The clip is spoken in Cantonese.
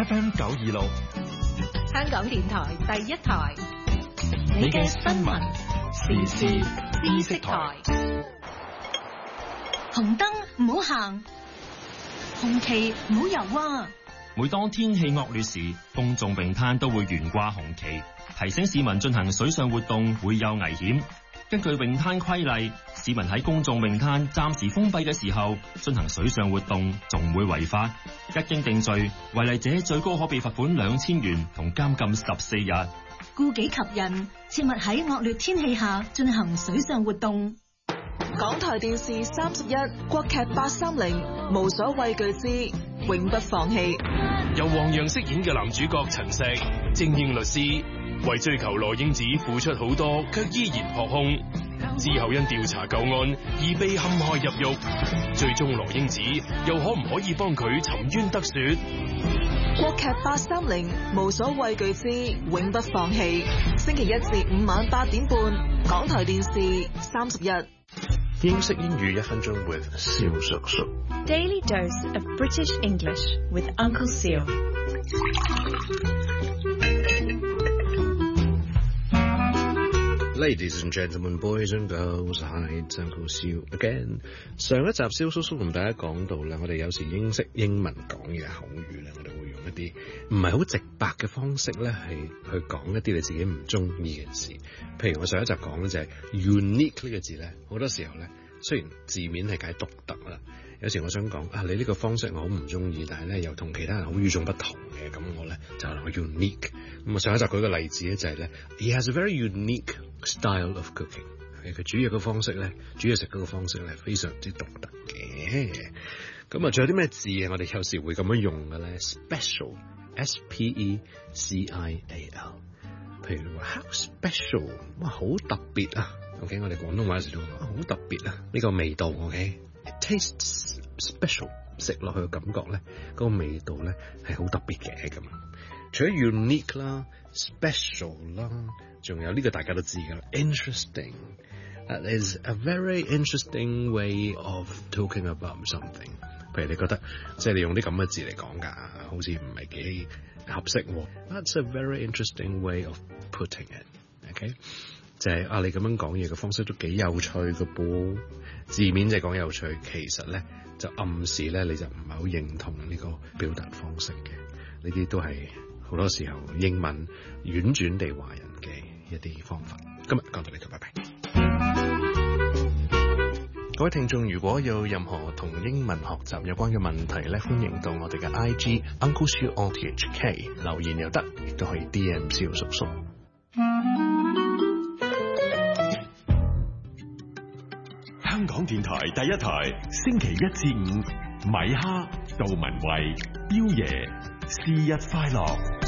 FM 926， 香港電台第一台，你嘅新聞時事知識台。 紅燈唔好行，紅旗唔好游啊！ 每當天氣惡劣時，公眾泳灘都會懸掛紅旗，提醒市民進行水上活動會有危險。根據泳灘規例，市民喺公眾泳灘暫時封閉嘅時候進行水上活動，仲會違法。一經定罪，違例者最高可被罰款2000元同監禁14日。 顧己及人，切勿喺惡劣天氣下進行水上活動。 港台電視31國劇830無所畏懼之永不放棄， 由黃洋飾演嘅男主角陳碩，精英律師，為追求羅英子付出好多，卻依然撲空。之後因調查舊案而被陷害入獄，最終羅英子又可唔可以幫佢沉冤得雪？ 國劇830無所畏懼之永不放棄，星期1至5晚8點半，港台電視31。 英式英語1分鐘 with 蕭叔叔。 Daily dose of British English with Uncle Seal. Ladies and gentlemen, boys and girls, hi, it's Uncle Seal again. 上一集蕭叔叔同大家講到咧，我哋有時英式英文講嘅口語咧，我哋會用一啲唔係好直白嘅方式咧，係去講一啲你自己唔中意嘅事。譬如我上一集講咧就係 unique 呢個字咧，好多時候咧，雖然字面係解獨特啦，有時我想講啊，你呢個方式我好唔中意，但係咧又同其他人好與眾不同嘅，咁我咧就係我 unique。咁啊上一集舉個例子咧就係咧 ，He has a very unique style of cooking。佢煮嘢嘅方式咧，煮嘢食嗰個方式咧，非常之獨特嘅。咁啊，仲有啲咩字啊？我哋有時會咁樣用嘅咧 ，special，S-P-E-C-I-A-L。譬如話 how special， 哇，好特別啊！OK， 我哋廣東話有時都話好特別啊！呢個味道 OK，it tastes special， 食落去嘅感覺咧，嗰個味道咧係好特別嘅咁。除咗 unique 啦、special 啦，仲有呢個大家都知㗎啦 ，interesting。That is a very interesting way of talking about something。譬如你覺得即係你用啲咁嘅字嚟講㗎，好似唔係幾合適喎。That's a very interesting way of putting it。OK， 就係你咁樣講嘢嘅方式都幾有趣嘅噃。字面就係講有趣，其實咧就暗示咧你就唔係好認同呢個表達方式嘅。呢啲都係好多時候英文婉轉地話人嘅一啲方法。今日講到呢度，拜拜。各位聽眾，如果有任何同英文學習有關嘅問題咧，歡迎到我哋嘅 IG Uncle Seal RTHK 留言又得，亦都可以 DM 蕭叔叔。 香港電台第一台，星期1至5，米哈、杜文慧、彪爺，生日快樂。